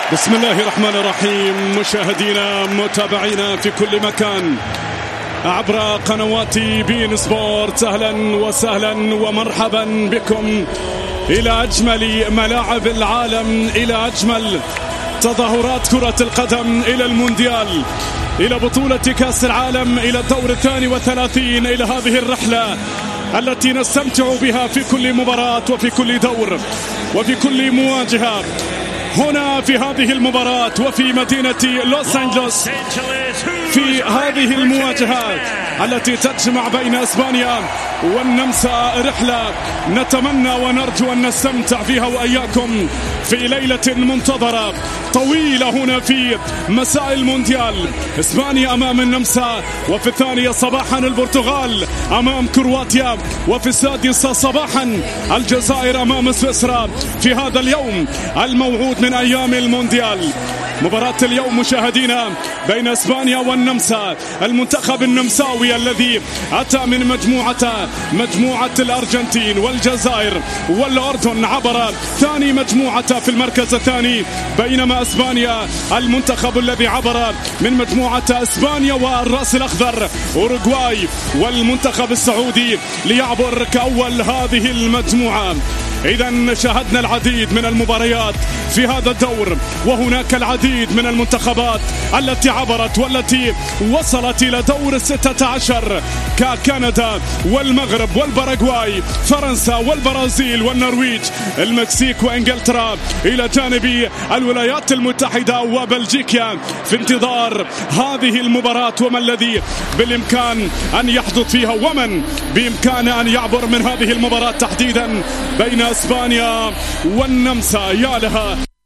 بسم الله الرحمن الرحيم. مشاهدينا متابعينا في كل مكان عبر قنوات بين سبورت، أهلا وسهلا ومرحبا بكم إلى أجمل ملاعب العالم، إلى أجمل تظاهرات كرة القدم، إلى المونديال، إلى بطولة كأس العالم، إلى الدور 32، إلى هذه الرحلة التي نستمتع بها في كل مباراة وفي كل دور وفي كل مواجهة. هنا في هذه المباراة وفي مدينة لوس أنجلوس، في هذه المواجهات التي تجمع بين إسبانيا والنمسا، رحلة نتمنى ونرجو أن نستمتع فيها وإياكم في ليلة منتظرة طويلة هنا في مساء المونديال. إسبانيا أمام النمسا، وفي الثانية صباحا البرتغال أمام كرواتيا، وفي السادسة صباحا الجزائر أمام سويسرا في هذا اليوم الموعود من أيام المونديال. مباراة اليوم مشاهدينا بين إسبانيا والنمسا، المنتخب النمساوي الذي أتى من مجموعة الأرجنتين والجزائر والأردن، عبر ثاني مجموعة في المركز الثاني، بينما إسبانيا المنتخب الذي عبر من مجموعة إسبانيا والرأس الأخضر أوروغواي والمنتخب السعودي ليعبر كأول هذه المجموعة. إذا شاهدنا العديد من المباريات في هذا الدور، وهناك العديد من المنتخبات التي عبرت والتي وصلت إلى دور 16 ككندا والمغرب والباراغواي، فرنسا والبرازيل والنرويج، المكسيك وإنجلترا، إلى جانب الولايات المتحدة وبلجيكا، في انتظار هذه المباراة وما الذي بالإمكان أن يحدث فيها ومن بإمكانه أن يعبر من هذه المباراة تحديدا بين إسبانيا والنمسا. يا لها